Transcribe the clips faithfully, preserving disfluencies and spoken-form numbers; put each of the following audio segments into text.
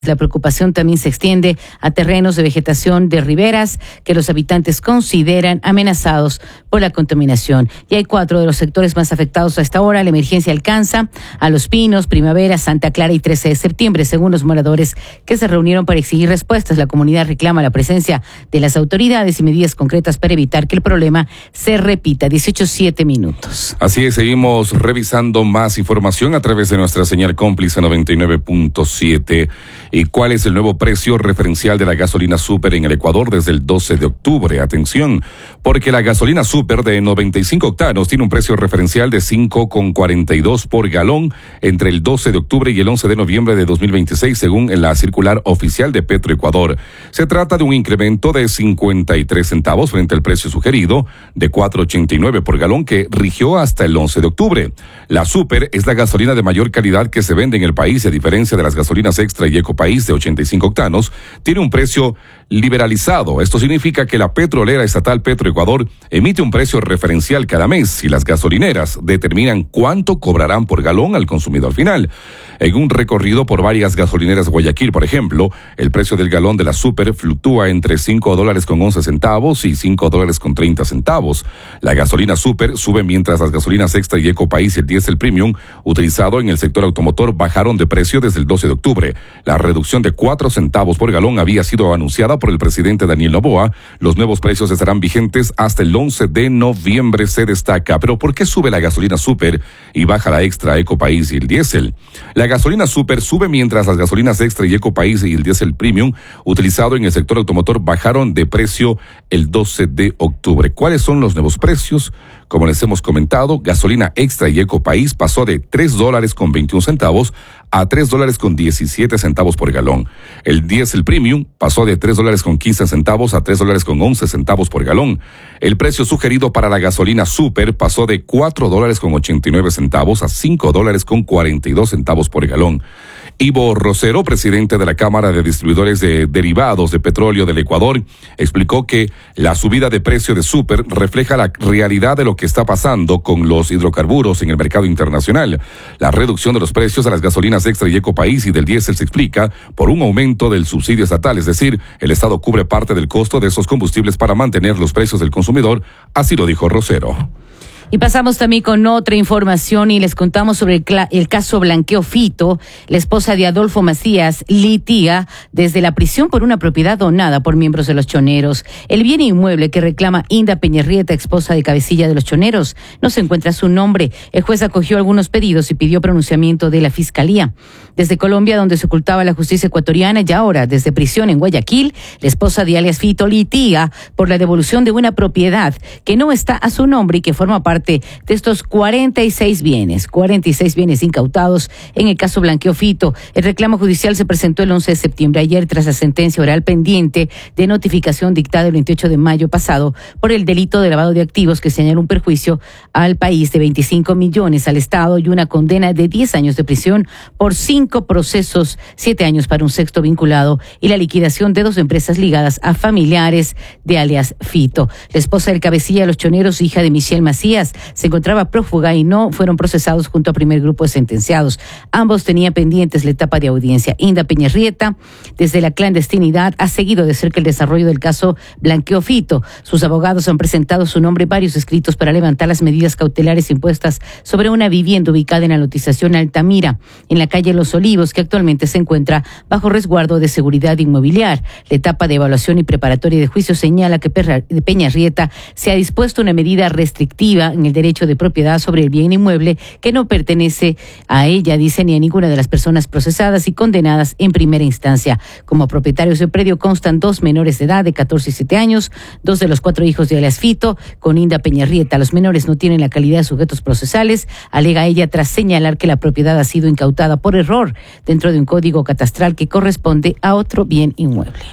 La preocupación también se extiende a terrenos de vegetación de riberas que los habitantes consideran amenazados por la contaminación. Y hay cuatro de los sectores más afectados a esta hora. La emergencia alcanza a Los Pinos, Primavera, Santa Clara y trece de septiembre, según los moradores que se reunieron para exigir respuestas. La comunidad reclama la presencia de las autoridades y medidas concretas para evitar que el problema se repita. dieciocho siete minutos. Así es, seguimos revisando más información a través de nuestra señal cómplice noventa y nueve punto siete. ¿Y cuál es el nuevo precio referencial de la gasolina súper en el Ecuador desde el doce de octubre? Atención, porque la gasolina súper de noventa y cinco octanos tiene un precio referencial de cinco con cuarenta y dos por galón entre el doce de octubre y el once de noviembre de dos mil veintiséis, según la circular oficial de Petroecuador. Se trata de un incremento de cincuenta y tres centavos frente al precio sugerido de cuatro ochenta y nueve por galón que rigió hasta el once de octubre. La súper es la gasolina de mayor calidad que se vende en el país, a diferencia de las gasolinas extra y eco país de ochenta y cinco octanos, tiene un precio liberalizado. Esto significa que la petrolera estatal Petroecuador emite un precio referencial cada mes y las gasolineras determinan cuánto cobrarán por galón al consumidor final. En un recorrido por varias gasolineras Guayaquil, por ejemplo, el precio del galón de la súper fluctúa entre cinco dólares con once centavos y cinco dólares con treinta centavos. La gasolina súper sube mientras las gasolinas extra y eco país y el diésel premium utilizado en el sector automotor bajaron de precio desde el doce de octubre. La reducción de cuatro centavos por galón había sido anunciada por el presidente Daniel Noboa. Los nuevos precios estarán vigentes hasta el once de noviembre, se destaca. Pero ¿por qué sube la gasolina súper y baja la extra, eco país y el diésel? La gasolina súper sube mientras las gasolinas extra y eco país y el diésel premium utilizado en el sector automotor bajaron de precio el doce de octubre. ¿Cuáles son los nuevos precios? Como les hemos comentado, gasolina extra y eco país pasó de tres dólares con veintiún centavos a tres dólares con diecisiete centavos por galón. El diésel premium pasó de tres dólares con quince centavos a tres dólares con once centavos por galón. El precio sugerido para la gasolina súper pasó de cuatro dólares con ochenta y nueve centavos a cinco dólares con cuarenta y dos centavos por galón. Ivo Rosero, presidente de la Cámara de Distribuidores de Derivados de Petróleo del Ecuador, explicó que la subida de precio de súper refleja la realidad de lo que está pasando con los hidrocarburos en el mercado internacional. La reducción de los precios a las gasolinas extra y eco país y del diésel se explica por un aumento del subsidio estatal, es decir, el Estado cubre parte del costo de esos combustibles para mantener los precios del consumidor, así lo dijo Rosero. Y pasamos también con otra información y les contamos sobre el, el caso Blanqueo Fito. La esposa de Adolfo Macías litiga desde la prisión por una propiedad donada por miembros de los Choneros. El bien inmueble que reclama Inda Peñarrieta, esposa de cabecilla de los Choneros, no se encuentra su nombre. El juez acogió algunos pedidos y pidió pronunciamiento de la Fiscalía. Desde Colombia, donde se ocultaba la justicia ecuatoriana, y ahora desde prisión en Guayaquil, la esposa de alias Fito litiga por la devolución de una propiedad que no está a su nombre y que forma parte de estos cuarenta y seis bienes, cuarenta y seis bienes incautados en el caso Blanqueo Fito. El reclamo judicial se presentó el once de septiembre, ayer, tras la sentencia oral pendiente de notificación dictada el veintiocho de mayo pasado por el delito de lavado de activos que señala un perjuicio al país de veinticinco millones al Estado y una condena de diez años de prisión por cinco procesos, siete años para un sexto vinculado y la liquidación de dos empresas ligadas a familiares de alias Fito. La esposa del cabecilla de los Choneros, hija de Michelle Macías, se encontraba prófuga y no fueron procesados junto al primer grupo de sentenciados. Ambos tenían pendientes la etapa de audiencia. Inda Peñarrieta, desde la clandestinidad, ha seguido de cerca el desarrollo del caso Blanqueo Fito. Sus abogados han presentado su nombre en varios escritos para levantar las medidas cautelares impuestas sobre una vivienda ubicada en la lotización Altamira, en la calle Los Olivos, que actualmente se encuentra bajo resguardo de seguridad inmobiliar. La etapa de evaluación y preparatoria de juicio señala que Peñarrieta se ha dispuesto una medida restrictiva en el derecho de propiedad sobre el bien inmueble que no pertenece a ella, dice, ni a ninguna de las personas procesadas y condenadas en primera instancia. Como propietarios del predio constan dos menores de edad de catorce y siete años, dos de los cuatro hijos de alias Fito, con Inda Peñarrieta. Los menores no tienen la calidad de sujetos procesales, alega ella, tras señalar que la propiedad ha sido incautada por error dentro de un código catastral que corresponde a otro bien inmueble.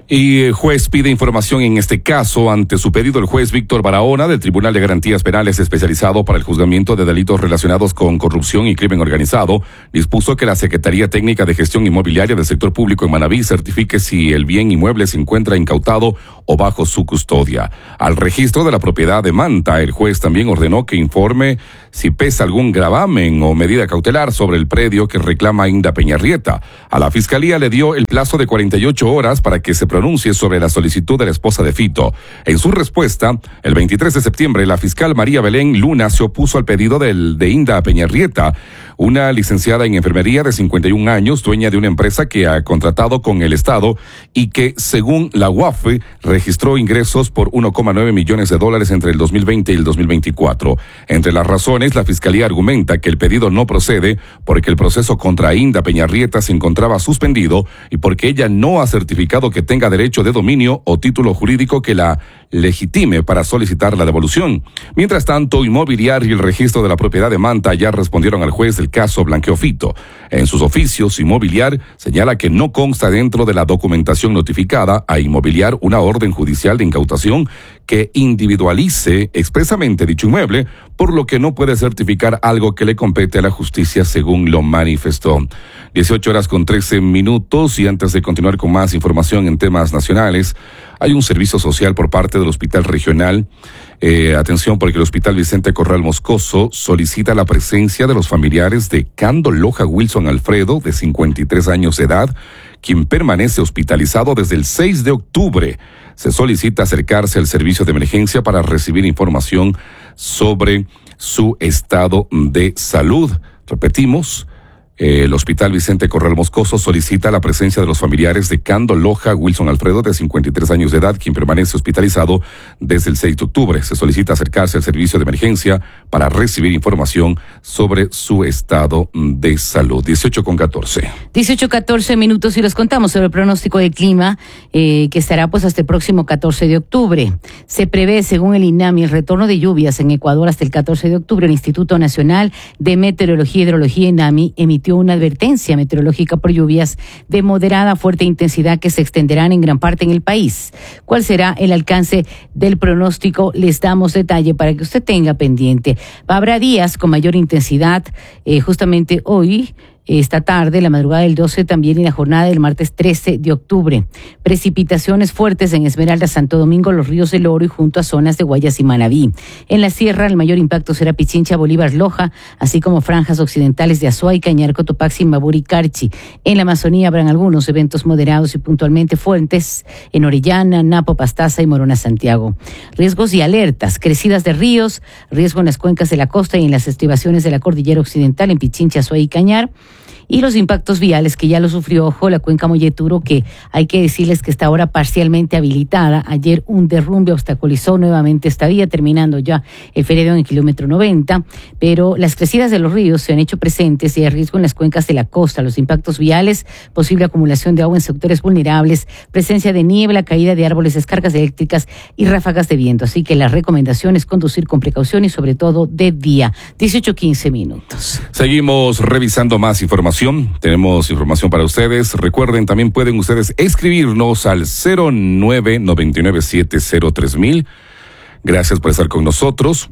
Y el juez pide información en este caso. Ante su pedido, el juez Víctor Barahona, del Tribunal de Garantías Penales especializado para el juzgamiento de delitos relacionados con corrupción y crimen organizado, dispuso que la Secretaría Técnica de Gestión Inmobiliaria del Sector Público en Manabí certifique si el bien inmueble se encuentra incautado o bajo su custodia. Al registro de la propiedad de Manta, el juez también ordenó que informe si pesa algún gravamen o medida cautelar sobre el predio que reclama Inda Peñarrieta. A la Fiscalía le dio el plazo de cuarenta y ocho horas para que se pronuncie sobre la solicitud de la esposa de Fito. En su respuesta, el veintitrés de septiembre, la fiscal María Belén Luna se opuso al pedido del, de Inda Peñarrieta, una licenciada en enfermería de cincuenta y un años, dueña de una empresa que ha contratado con el Estado y que, según la U A F, registró ingresos por uno coma nueve millones de dólares entre el dos mil veinte y el dos mil veinticuatro. Entre las razones, la Fiscalía argumenta que el pedido no procede porque el proceso contra Inda Peñarrieta se encontraba suspendido y porque ella no ha certificado que tenga derecho de dominio o título jurídico que la legitime para solicitar la devolución. Mientras tanto, Inmobiliario y el registro de la propiedad de Manta ya respondieron al juez del caso Blanqueo Fito. En sus oficios, Inmobiliar señala que no consta dentro de la documentación notificada a Inmobiliar una orden judicial de incautación que individualice expresamente dicho inmueble, por lo que no puede certificar algo que le compete a la justicia, según lo manifestó. dieciocho horas con trece minutos, y antes de continuar con más información en temas nacionales, hay un servicio social por parte del Hospital Regional. Eh, atención, porque el Hospital Vicente Corral Moscoso solicita la presencia de los familiares de Cando Loja Wilson Alfredo, de cincuenta y tres años de edad, quien permanece hospitalizado desde el seis de octubre. Se solicita acercarse al servicio de emergencia para recibir información sobre su estado de salud. Repetimos, el Hospital Vicente Corral Moscoso solicita la presencia de los familiares de Cando Loja Wilson Alfredo, de cincuenta y tres años de edad, quien permanece hospitalizado desde el seis de octubre. Se solicita acercarse al servicio de emergencia para recibir información sobre su estado de salud. dieciocho con catorce. dieciocho, catorce minutos, y les contamos sobre el pronóstico del clima eh, que estará pues hasta el próximo catorce de octubre. Se prevé, según el INAMI, el retorno de lluvias en Ecuador hasta el catorce de octubre. El Instituto Nacional de Meteorología y Hidrología, INAMI, emitió una advertencia meteorológica por lluvias de moderada a fuerte intensidad que se extenderán en gran parte en el país. ¿Cuál será el alcance del pronóstico? Les damos detalle para que usted tenga pendiente. Habrá días con mayor intensidad, eh, justamente hoy, esta tarde, la madrugada del doce también, y la jornada del martes trece de octubre. Precipitaciones fuertes en Esmeralda, Santo Domingo, los ríos del Oro y junto a zonas de Guayas y Manabí. En la sierra, el mayor impacto será Pichincha, Bolívar, Loja, así como franjas occidentales de Azuay, Cañar, Cotopaxi, Maburi y Carchi. En la Amazonía habrán algunos eventos moderados y puntualmente fuertes en Orellana, Napo, Pastaza y Morona, Santiago. Riesgos y alertas: crecidas de ríos, riesgo en las cuencas de la costa y en las estribaciones de la cordillera occidental, en Pichincha, Azuay y Cañar. Y los impactos viales que ya lo sufrió, ojo, la cuenca Molleturo, que hay que decirles que está ahora parcialmente habilitada. Ayer un derrumbe obstaculizó nuevamente esta vía, terminando ya el feriado en el kilómetro noventa, pero las crecidas de los ríos se han hecho presentes y hay riesgo en las cuencas de la costa. Los impactos viales, posible acumulación de agua en sectores vulnerables, presencia de niebla, caída de árboles, descargas eléctricas y ráfagas de viento. Así que la recomendación es conducir con precaución y sobre todo de día. dieciocho quince minutos. Seguimos revisando más información. Tenemos información para ustedes. Recuerden, también pueden ustedes escribirnos al cero nueve nueve nueve siete cero tres mil. Gracias por estar con nosotros.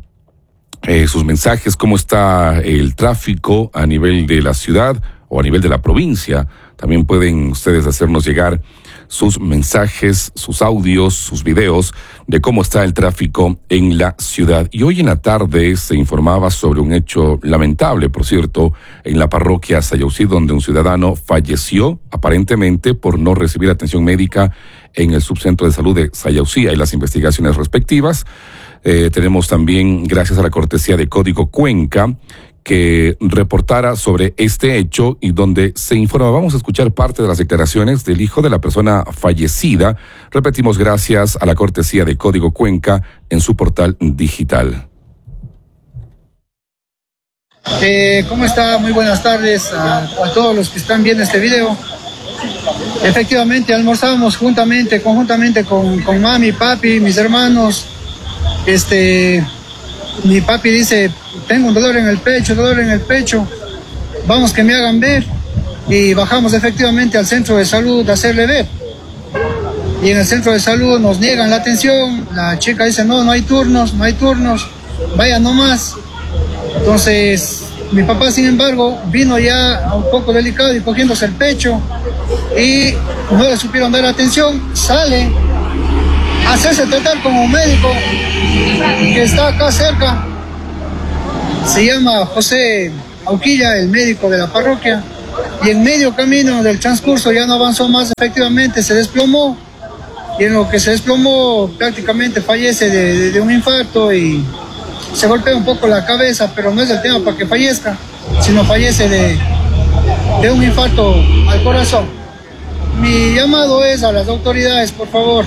Eh, sus mensajes, cómo está el tráfico a nivel de la ciudad o a nivel de la provincia. También pueden ustedes hacernos llegar sus mensajes, sus audios, sus videos de cómo está el tráfico en la ciudad. Y hoy en la tarde se informaba sobre un hecho lamentable, por cierto, en la parroquia Sayausí, donde un ciudadano falleció aparentemente por no recibir atención médica en el subcentro de salud de Sayausí. Hay las investigaciones respectivas. Eh, tenemos también, gracias a la cortesía de Código Cuenca, que reportara sobre este hecho y donde se informa. Vamos a escuchar parte de las declaraciones del hijo de la persona fallecida. Repetimos, gracias a la cortesía de Código Cuenca en su portal digital. Eh, ¿Cómo está? Muy buenas tardes a, a todos los que están viendo este video. Efectivamente, almorzamos juntamente, conjuntamente con, con mami, papi, mis hermanos. Este... Mi papi dice, tengo un dolor en el pecho, dolor en el pecho, vamos que me hagan ver. Y bajamos efectivamente al centro de salud a hacerle ver. y en el centro de salud nos niegan la atención. La chica dice, no, no hay turnos, no hay turnos, vaya nomás. Entonces, mi papá, sin embargo, vino ya un poco delicado y cogiéndose el pecho y no le supieron dar atención. Sale a hacerse tratar como un médico que está acá cerca. Se llama José Auquilla, el médico de la parroquia, y en medio camino del transcurso ya no avanzó más, efectivamente se desplomó, y en lo que se desplomó prácticamente fallece de, de, de un infarto y se golpea un poco la cabeza, pero no es el tema para que fallezca, sino fallece de, de un infarto al corazón. Mi llamado es a las autoridades, por favor,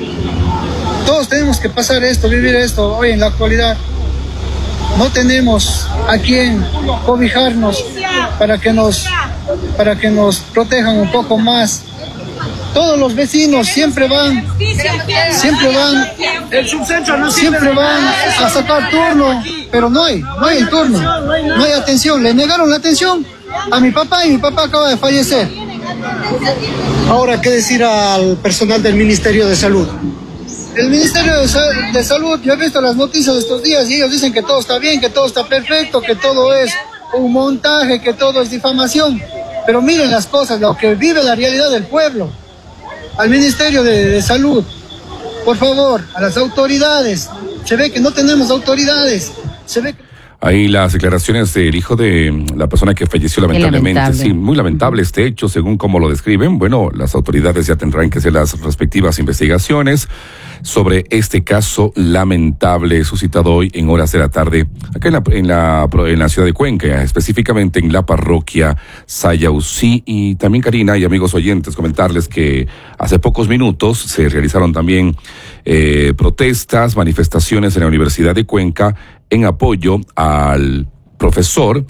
todos tenemos que pasar esto, vivir esto hoy en la actualidad. No tenemos a quien cobijarnos para que nos, para que nos protejan un poco más. Todos los vecinos siempre van, siempre van, siempre van a sacar turno, pero no hay, no hay el turno, no hay atención. Le negaron la atención a mi papá y mi papá acaba de fallecer. Ahora, ¿qué decir al personal del Ministerio de Salud? El Ministerio de, Sal- de Salud, yo he visto las noticias de estos días y ellos dicen que todo está bien, que todo está perfecto, que todo es un montaje, que todo es difamación. Pero miren las cosas, lo que vive la realidad del pueblo. Al Ministerio de, de Salud, por favor, a las autoridades. Se ve que no tenemos autoridades. Se ve que... Ahí las declaraciones del hijo de la persona que falleció lamentablemente. Lamentable. Sí, muy lamentable este hecho, según como lo describen. Bueno, las autoridades ya tendrán que hacer las respectivas investigaciones sobre este caso lamentable suscitado hoy en horas de la tarde, acá en la, en la, en la ciudad de Cuenca, específicamente en la parroquia Sayausí. Y también, Karina y amigos oyentes, comentarles que hace pocos minutos se realizaron también eh, protestas, manifestaciones en la Universidad de Cuenca en apoyo al profesor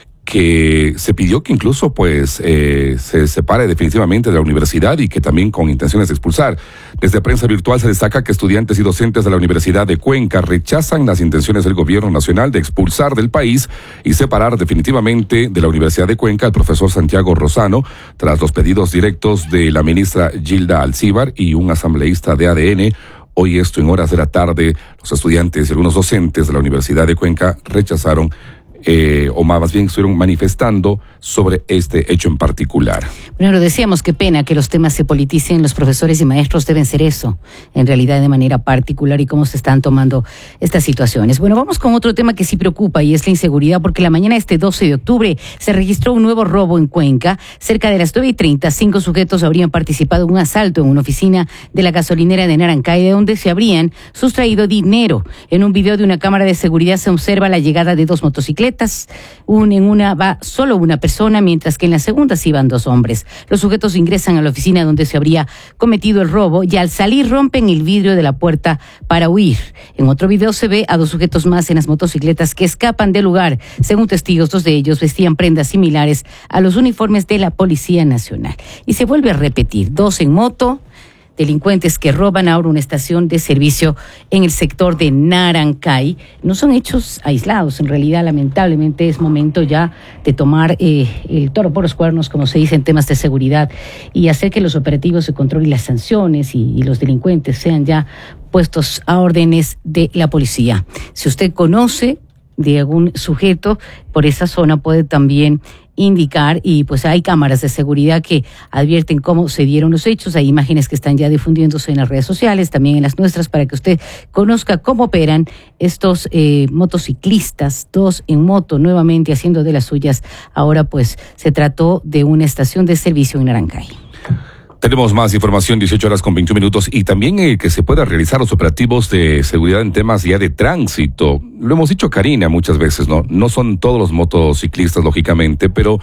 que se pidió que incluso pues eh, se separe definitivamente de la universidad y que también con intenciones de expulsar. Desde prensa virtual se destaca que estudiantes y docentes de la Universidad de Cuenca rechazan las intenciones del gobierno nacional de expulsar del país y separar definitivamente de la Universidad de Cuenca al profesor Santiago Rosano, tras los pedidos directos de la ministra Gilda Alcíbar y un asambleísta de A D N. Hoy esto en horas de la tarde, los estudiantes y algunos docentes de la Universidad de Cuenca rechazaron Eh, o más bien estuvieron manifestando sobre este hecho en particular. Bueno, lo decíamos, qué pena que los temas se politicen, los profesores y maestros deben ser eso, en realidad de manera particular, y cómo se están tomando estas situaciones. Bueno, vamos con otro tema que sí preocupa y es la inseguridad, porque la mañana de este doce de octubre se registró un nuevo robo en Cuenca. Cerca de las nueve y treinta, cinco sujetos habrían participado en un asalto en una oficina de la gasolinera de Narancay, de donde se habrían sustraído dinero. En un video de una cámara de seguridad se observa la llegada de dos motocicletas. Un, en una va solo una persona, mientras que en la segunda sí van dos hombres. Los sujetos ingresan a la oficina donde se habría cometido el robo y al salir rompen el vidrio de la puerta para huir. En otro video se ve a dos sujetos más en las motocicletas que escapan del lugar. Según testigos, dos de ellos vestían prendas similares a los uniformes de la Policía Nacional. Y se vuelve a repetir, dos en moto, delincuentes que roban ahora una estación de servicio en el sector de Narancay. No son hechos aislados, en realidad lamentablemente es momento ya de tomar eh, el toro por los cuernos, como se dice en temas de seguridad, y hacer que los operativos de control y las sanciones y, y los delincuentes sean ya puestos a órdenes de la policía. Si usted conoce de algún sujeto por esa zona, puede también indicar, y pues hay cámaras de seguridad que advierten cómo se dieron los hechos. Hay imágenes que están ya difundiéndose en las redes sociales, también en las nuestras, para que usted conozca cómo operan estos eh, motociclistas, dos en moto, nuevamente haciendo de las suyas. Ahora pues se trató de una estación de servicio en Narancay. Tenemos más información, dieciocho horas con veintiún minutos, y también eh, que se pueda realizar los operativos de seguridad en temas ya de tránsito. Lo hemos dicho, Karina, muchas veces, ¿no? No son todos los motociclistas, lógicamente, pero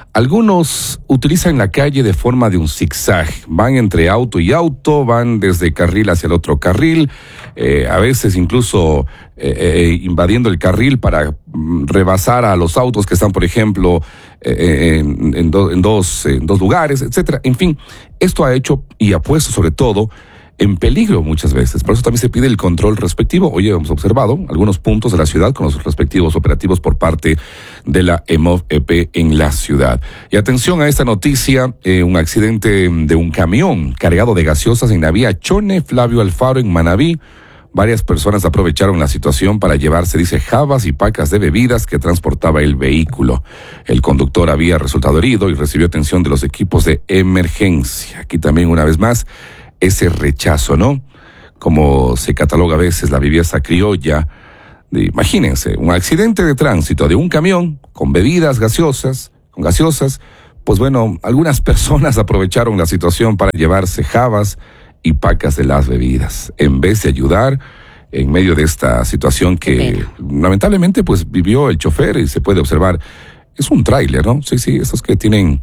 algunos utilizan la calle de forma de un zigzag. Van entre auto y auto, van desde carril hacia el otro carril, eh, a veces incluso eh, eh, invadiendo el carril para mm, rebasar a los autos que están, por ejemplo, eh, en, en, do, en, dos, en dos lugares, etcétera. En fin, esto ha hecho y ha puesto sobre todo en peligro muchas veces. Por eso también se pide el control respectivo. Hoy hemos observado algunos puntos de la ciudad con los respectivos operativos por parte de la E M O V E P en la ciudad. Y atención a esta noticia, eh, un accidente de un camión cargado de gaseosas en la vía Chone Flavio Alfaro en Manabí. Varias personas aprovecharon la situación para llevarse, dice, jabas y pacas de bebidas que transportaba el vehículo. El conductor había resultado herido y recibió atención de los equipos de emergencia. Aquí también, una vez más, ese rechazo, ¿no? Como se cataloga a veces la viveza criolla. De, imagínense, un accidente de tránsito de un camión con bebidas gaseosas, con gaseosas, pues bueno, algunas personas aprovecharon la situación para llevarse jabas y pacas de las bebidas, en vez de ayudar en medio de esta situación que lamentablemente pues vivió el chofer y se puede observar. Es un tráiler, ¿no? Sí, sí, esos que tienen,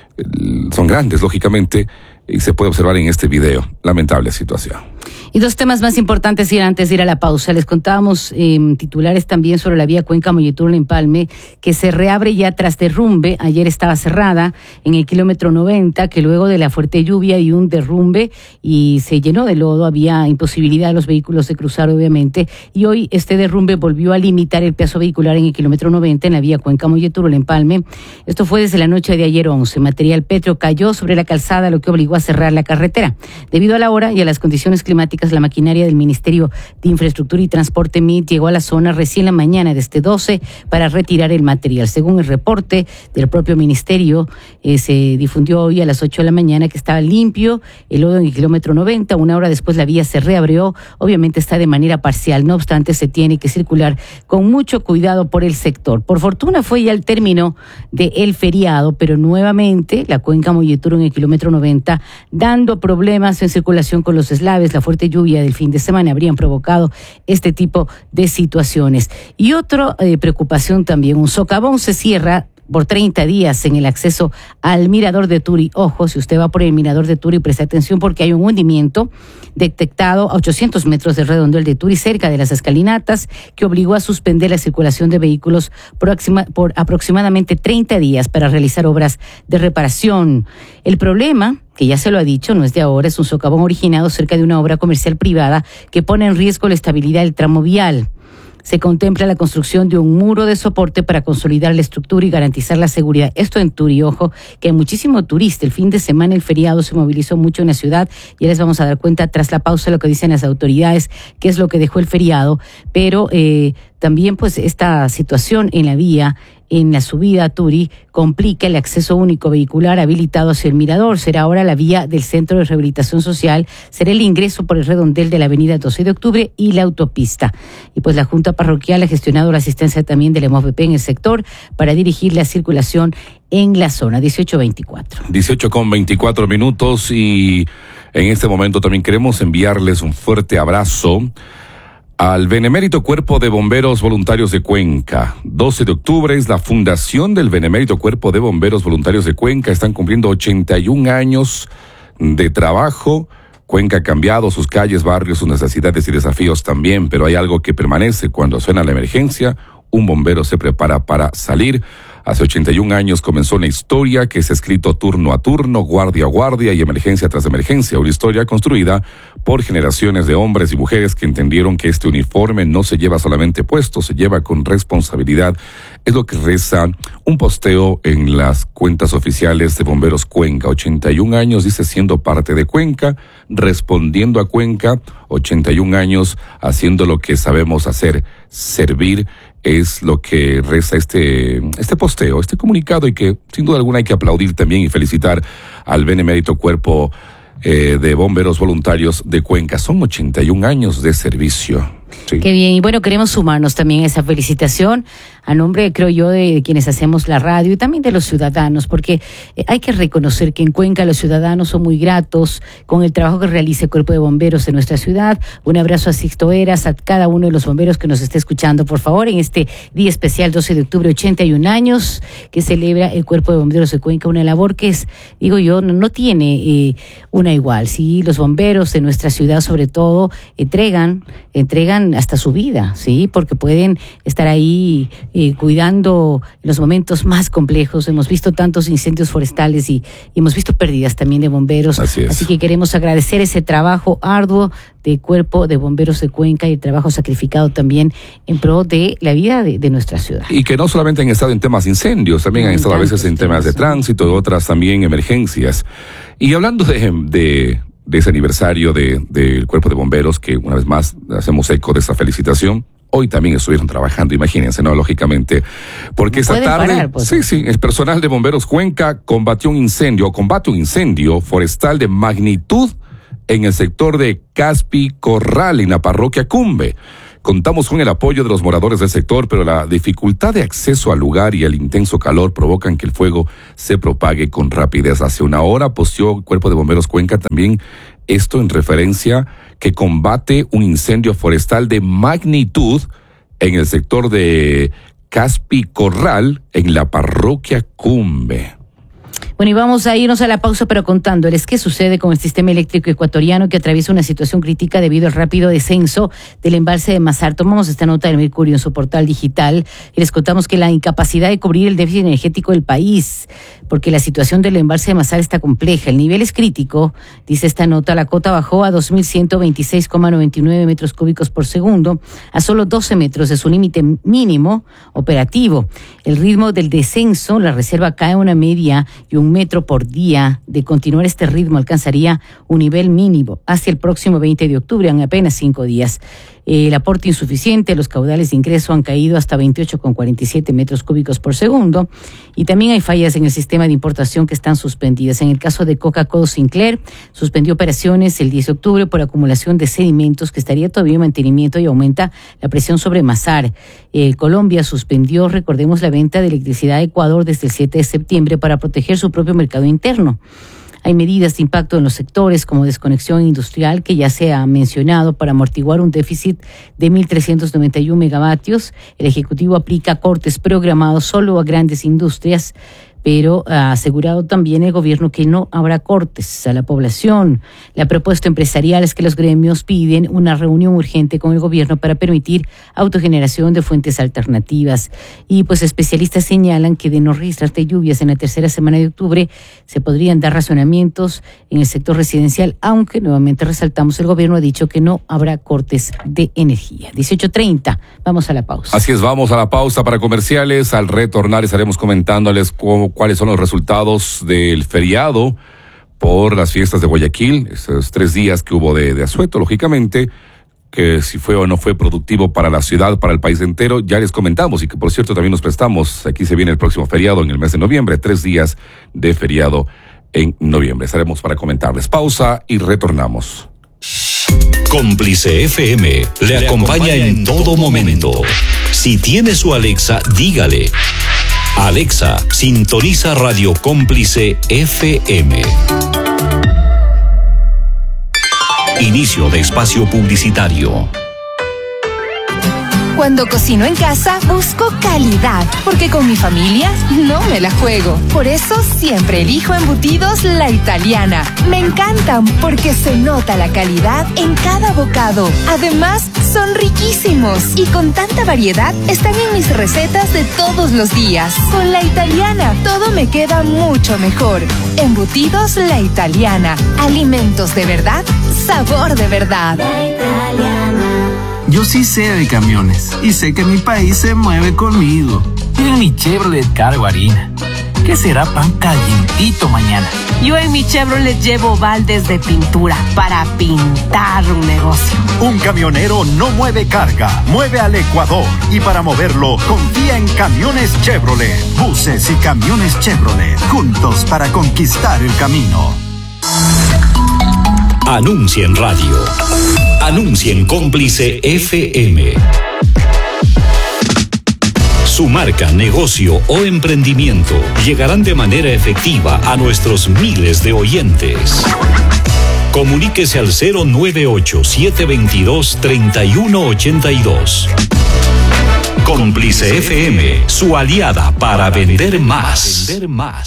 son grandes, lógicamente, y se puede observar en este video. Lamentable situación. Y dos temas más importantes y antes de ir a la pausa. Les contábamos eh, titulares también sobre la vía Cuenca-Molleturo-Empalme, que se reabre ya tras derrumbe. Ayer estaba cerrada en el kilómetro noventa, que luego de la fuerte lluvia y un derrumbe y se llenó de lodo, había imposibilidad de los vehículos de cruzar, obviamente. Y hoy este derrumbe volvió a limitar el paso vehicular en el kilómetro noventa en la vía Cuenca-Molleturo-Empalme. Esto fue desde la noche de ayer once. Material pétreo cayó sobre la calzada, lo que obligó a cerrar la carretera. Debido a la hora y a las condiciones climáticas, la maquinaria del Ministerio de Infraestructura y Transporte M I T llegó a la zona recién la mañana de este doce para retirar el material. Según el reporte del propio ministerio, eh, se difundió hoy a las ocho de la mañana que estaba limpio el lodo en el kilómetro noventa. Una hora después la vía se reabrió. Obviamente está de manera parcial. No obstante, se tiene que circular con mucho cuidado por el sector. Por fortuna fue ya el término del feriado, pero nuevamente la cuenca Molleturo en el kilómetro noventa dando problemas en circulación con los eslaves. La fuerte lluvia del fin de semana habrían provocado este tipo de situaciones. Y otra eh, preocupación también, un socavón se cierra por treinta días en el acceso al Mirador de Turi. Ojo, si usted va por el Mirador de Turi, preste atención porque hay un hundimiento detectado a ochocientos metros del redondel de Turi, cerca de las escalinatas, que obligó a suspender la circulación de vehículos próxima, por aproximadamente treinta días para realizar obras de reparación. El problema, que ya se lo ha dicho, no es de ahora, es un socavón originado cerca de una obra comercial privada que pone en riesgo la estabilidad del tramo vial. Se contempla la construcción de un muro de soporte para consolidar la estructura y garantizar la seguridad. Esto en Turi, ojo, que hay muchísimo turista. El fin de semana, el feriado, se movilizó mucho en la ciudad. Ya les vamos a dar cuenta tras la pausa lo que dicen las autoridades, qué es lo que dejó el feriado. Pero eh, también pues esta situación en la vía, en la subida a Turi, complica el acceso único vehicular habilitado hacia el Mirador. Será ahora la vía del Centro de Rehabilitación Social, será el ingreso por el redondel de la avenida doce de octubre y la autopista. Y pues la Junta Parroquial ha gestionado la asistencia también del E M O V E P en el sector para dirigir la circulación en la zona. dieciocho veinticuatro. dieciocho con veinticuatro minutos y en este momento también queremos enviarles un fuerte abrazo al Benemérito Cuerpo de Bomberos Voluntarios de Cuenca. doce de octubre es la fundación del Benemérito Cuerpo de Bomberos Voluntarios de Cuenca. Están cumpliendo ochenta y un años de trabajo. Cuenca ha cambiado sus calles, barrios, sus necesidades y desafíos también, pero hay algo que permanece cuando suena la emergencia. Un bombero se prepara para salir. Hace ochenta y un años comenzó una historia que se ha escrito turno a turno, guardia a guardia y emergencia tras emergencia. Una historia construida por generaciones de hombres y mujeres que entendieron que este uniforme no se lleva solamente puesto, se lleva con responsabilidad. Es lo que reza un posteo en las cuentas oficiales de Bomberos Cuenca. ochenta y un años, dice, siendo parte de Cuenca, respondiendo a Cuenca, ochenta y un años haciendo lo que sabemos hacer, servir. Es lo que reza este, este posteo, este comunicado, y que sin duda alguna hay que aplaudir también y felicitar al Benemérito Cuerpo eh, de Bomberos Voluntarios de Cuenca. Son ochenta y un años de servicio. Sí. Qué bien, y bueno, queremos sumarnos también a esa felicitación a nombre, creo yo, de quienes hacemos la radio y también de los ciudadanos, porque hay que reconocer que en Cuenca los ciudadanos son muy gratos con el trabajo que realiza el Cuerpo de Bomberos en nuestra ciudad. Un abrazo a Sixto Eras, a cada uno de los bomberos que nos esté escuchando, por favor, en este día especial, doce de octubre, ochenta y un años, que celebra el Cuerpo de Bomberos de Cuenca, una labor que es, digo yo, no, no tiene eh, una igual. Sí, los bomberos de nuestra ciudad, sobre todo, entregan, entregan hasta su vida, sí, porque pueden estar ahí eh, cuidando en los momentos más complejos. Hemos visto tantos incendios forestales y, y hemos visto pérdidas también de bomberos. Así es. Así que queremos agradecer ese trabajo arduo de Cuerpo de Bomberos de Cuenca y el trabajo sacrificado también en pro de la vida de, de nuestra ciudad. Y que no solamente han estado en temas de incendios, también han estado a veces en temas de tránsito, otras también emergencias. Y hablando de, de, de ese aniversario de, del Cuerpo de Bomberos, que una vez más hacemos eco de esa felicitación, hoy también estuvieron trabajando, imagínense, ¿no? Lógicamente, porque esta tarde, parar, pues, sí, sí, el personal de Bomberos Cuenca combatió un incendio, o combate un incendio forestal de magnitud en el sector de Caspi Corral, en la parroquia Cumbe. Contamos con el apoyo de los moradores del sector, pero la dificultad de acceso al lugar y el intenso calor provocan que el fuego se propague con rapidez. Hace una hora posteó el Cuerpo de Bomberos Cuenca también esto en referencia que combate un incendio forestal de magnitud en el sector de Caspi Corral, en la parroquia Cumbe. Bueno, y vamos a irnos a la pausa, pero contándoles qué sucede con el sistema eléctrico ecuatoriano, que atraviesa una situación crítica debido al rápido descenso del embalse de Mazar. Tomamos esta nota del Mercurio en su portal digital y les contamos que la incapacidad de cubrir el déficit energético del país, porque la situación del embalse de Mazar está compleja. El nivel es crítico, dice esta nota. La cota bajó a dos mil ciento veintiséis coma noventa y nueve metros cúbicos por segundo, a solo doce metros de su límite mínimo operativo. El ritmo del descenso, la reserva cae a una media y un metro por día. De continuar este ritmo alcanzaría un nivel mínimo hacia el próximo veinte de octubre, en apenas cinco días. El aporte insuficiente, los caudales de ingreso han caído hasta veintiocho coma cuarenta y siete metros cúbicos por segundo, y también hay fallas en el sistema de importación que están suspendidas. En el caso de Coca-Cola Sinclair, suspendió operaciones el diez de octubre por acumulación de sedimentos que estaría todavía en mantenimiento y aumenta la presión sobre Mazar. Eh, Colombia suspendió, recordemos, la venta de electricidad a Ecuador desde el siete de septiembre para proteger su propio mercado interno. Hay medidas de impacto en los sectores como desconexión industrial, que ya se ha mencionado, para amortiguar un déficit de mil trescientos noventa y uno megavatios. El Ejecutivo aplica cortes programados solo a grandes industrias, pero ha asegurado también el gobierno que no habrá cortes a la población. La propuesta empresarial es que los gremios piden una reunión urgente con el gobierno para permitir autogeneración de fuentes alternativas. Y pues especialistas señalan que de no registrarse lluvias en la tercera semana de octubre, se podrían dar racionamientos en el sector residencial, aunque nuevamente resaltamos, el gobierno ha dicho que no habrá cortes de energía. dieciocho treinta, vamos a la pausa. Así es, vamos a la pausa para comerciales. Al retornar estaremos comentándoles cómo cuáles son los resultados del feriado por las fiestas de Guayaquil, esos tres días que hubo de, de asueto, lógicamente, que si fue o no fue productivo para la ciudad, para el país entero, ya les comentamos, y que por cierto también nos prestamos, aquí se viene el próximo feriado en el mes de noviembre, tres días de feriado en noviembre. Estaremos para comentarles. Pausa y retornamos. Cómplice F M le acompaña en todo momento. Si tiene su Alexa, dígale: Alexa, sintoniza Radio Cómplice F M. Inicio de espacio publicitario. Cuando cocino en casa, busco calidad, porque con mi familia no me la juego. Por eso siempre elijo embutidos La Italiana. Me encantan porque se nota la calidad en cada bocado. Además, son riquísimos y con tanta variedad están en mis recetas de todos los días. Con La Italiana, todo me queda mucho mejor. Embutidos La Italiana. Alimentos de verdad, sabor de verdad. La Italiana. Yo sí sé de camiones y sé que mi país se mueve conmigo. En mi Chevrolet cargo harina, que será pan calientito mañana. Yo en mi Chevrolet llevo baldes de pintura para pintar un negocio. Un camionero no mueve carga, mueve al Ecuador. Y para moverlo, confía en Camiones Chevrolet. Buses y camiones Chevrolet, juntos para conquistar el camino. Anuncia en radio. Anuncia en Cómplice F M. Su marca, negocio o emprendimiento llegarán de manera efectiva a nuestros miles de oyentes. Comuníquese al cero nueve ocho, siete dos dos, tres uno ocho dos. Cómplice F M, su aliada para vender más.